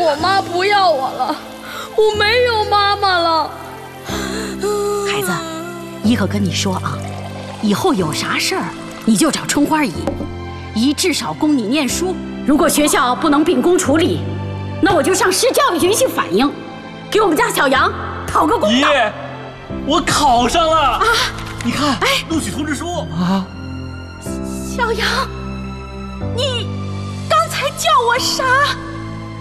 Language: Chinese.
我妈不要我了，我没有妈妈了。 孩子，姨可跟你说啊，以后有啥事儿你就找春花姨，姨至少供你念书。如果学校不能秉公处理，那我就向市教育局去反映，给我们家小杨讨个公道。 姨，我考上了啊！你看，录取通知书啊。 小杨，你刚才叫我啥？